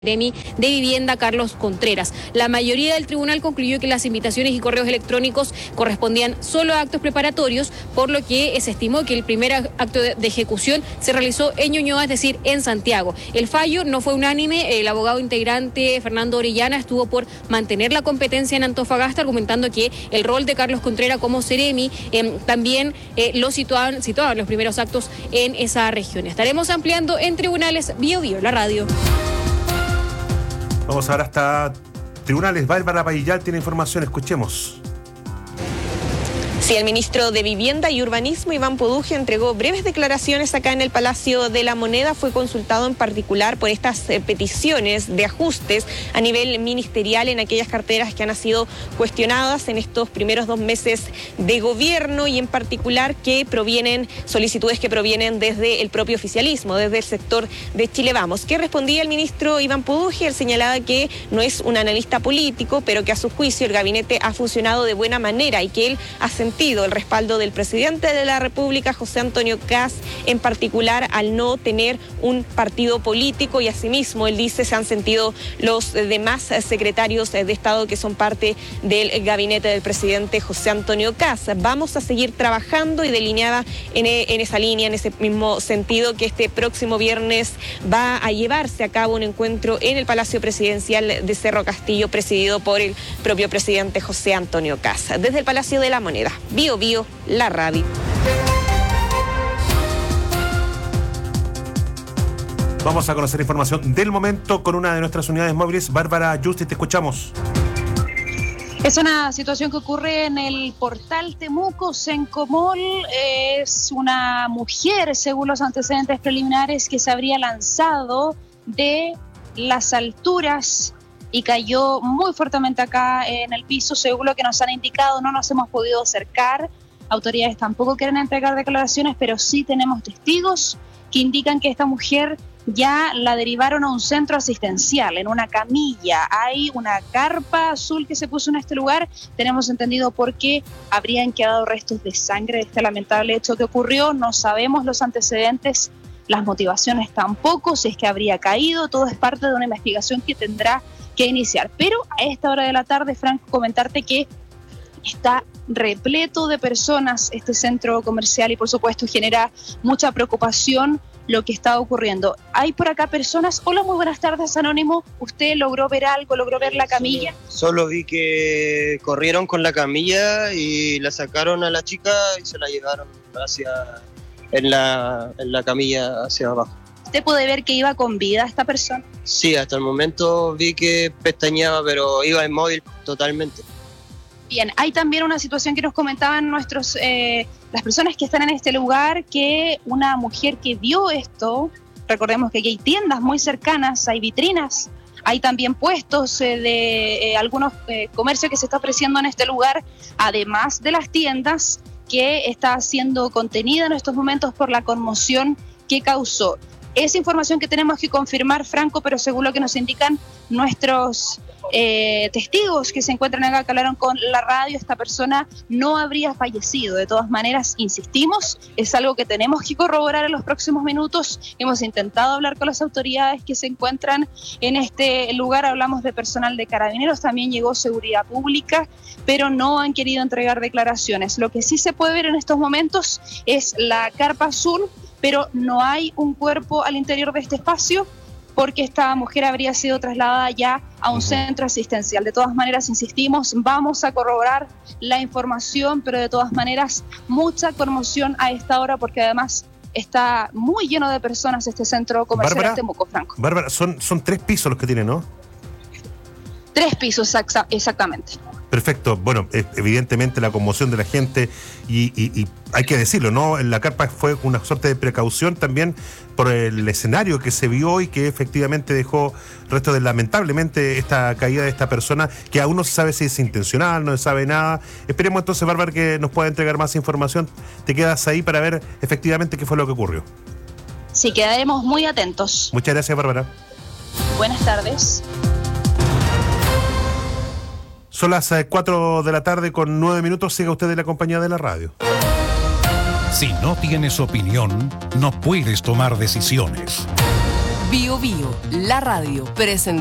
Seremi de Vivienda, Carlos Contreras. La mayoría del tribunal concluyó que las invitaciones y correos electrónicos correspondían solo a actos preparatorios, por lo que se estimó que el primer acto de ejecución se realizó en Ñuñoa, es decir, en Santiago. El fallo no fue unánime. El abogado integrante Fernando Orellana estuvo por mantener la competencia en Antofagasta, argumentando que el rol de Carlos Contreras como Seremi también lo situaban los primeros actos en esa región. Estaremos ampliando en tribunales Bio, la radio. Vamos ahora hasta tribunales. Bárbara Paillal tiene información, escuchemos. Sí, el ministro de Vivienda y Urbanismo, Iván Poduje, entregó breves declaraciones acá en el Palacio de la Moneda. Fue consultado en particular por estas peticiones de ajustes a nivel ministerial en aquellas carteras que han sido cuestionadas en estos primeros 2 meses de gobierno, y en particular solicitudes que provienen desde el propio oficialismo, desde el sector de Chile Vamos. ¿Qué respondía el ministro Iván Poduje? Él señalaba que no es un analista político, pero que a su juicio el gabinete ha funcionado de buena manera y que él ha sentido el respaldo del presidente de la República, José Antonio Kast, en particular al no tener un partido político, y asimismo él dice se han sentido los demás secretarios de Estado que son parte del gabinete del presidente José Antonio Kast. Vamos a seguir trabajando, y delineada en esa línea, en ese mismo sentido, que este próximo viernes va a llevarse a cabo un encuentro en el Palacio Presidencial de Cerro Castillo, presidido por el propio presidente José Antonio Kast. Desde el Palacio de la Moneda, Bio, la radio. Vamos a conocer información del momento con una de nuestras unidades móviles. Bárbara Justi, te escuchamos. Es una situación que ocurre en el portal Temuco, Sencomol. Es una mujer, según los antecedentes preliminares, que se habría lanzado de las alturas y cayó muy fuertemente acá en el piso. Según lo que nos han indicado, no nos hemos podido acercar. Autoridades tampoco quieren entregar declaraciones, pero sí tenemos testigos que indican que esta mujer ya la derivaron a un centro asistencial, en una camilla. Hay una carpa azul que se puso en este lugar. Tenemos entendido por qué habrían quedado restos de sangre de este lamentable hecho que ocurrió. No sabemos los antecedentes, las motivaciones tampoco, si es que habría caído. Todo es parte de una investigación que tendrá que iniciar. Pero a esta hora de la tarde, Franco, comentarte que está repleto de personas este centro comercial, y por supuesto genera mucha preocupación lo que está ocurriendo. Hay por acá personas. Hola, muy buenas tardes, Anónimo. ¿Usted logró ver algo? ¿Logró ver la camilla? Solo vi que corrieron con la camilla y la sacaron a la chica y se la llevaron en la camilla hacia abajo. ¿Usted puede ver que iba con vida esta persona? Sí, hasta el momento vi que pestañeaba, pero iba inmóvil totalmente. Bien, hay también una situación que nos comentaban las personas que están en este lugar, que una mujer que vio esto, recordemos que aquí hay tiendas muy cercanas, hay vitrinas, hay también puestos de algunos comercios que se está ofreciendo en este lugar, además de las tiendas, que está siendo contenida en estos momentos por la conmoción que causó. Es información que tenemos que confirmar, Franco, pero según lo que nos indican nuestros testigos que se encuentran acá, que hablaron con la radio, esta persona no habría fallecido. De todas maneras, insistimos, es algo que tenemos que corroborar en los próximos minutos. Hemos intentado hablar con las autoridades que se encuentran en este lugar. Hablamos de personal de Carabineros, también llegó Seguridad Pública, pero no han querido entregar declaraciones. Lo que sí se puede ver en estos momentos es la carpa azul, pero no hay un cuerpo al interior de este espacio, porque esta mujer habría sido trasladada ya a un centro asistencial. De todas maneras, insistimos, vamos a corroborar la información, pero de todas maneras, mucha conmoción a esta hora, porque además está muy lleno de personas este centro comercial en Temuco, Franco. Bárbara, son 3 pisos los que tiene, ¿no? 3 pisos, exactamente. Perfecto. Bueno, evidentemente la conmoción de la gente y hay que decirlo, ¿no? La carpa fue una suerte de precaución también por el escenario que se vio y que efectivamente dejó resto de, lamentablemente, esta caída de esta persona, que aún no se sabe si es intencional, no se sabe nada. Esperemos entonces, Bárbara, que nos pueda entregar más información. Te quedas ahí para ver efectivamente qué fue lo que ocurrió. Sí, quedaremos muy atentos. Muchas gracias, Bárbara. Buenas tardes. Son las 4 de la tarde con 9 minutos. Siga usted en la compañía de la radio. Si no tienes opinión, no puedes tomar decisiones. Bio Bio, la radio presenta.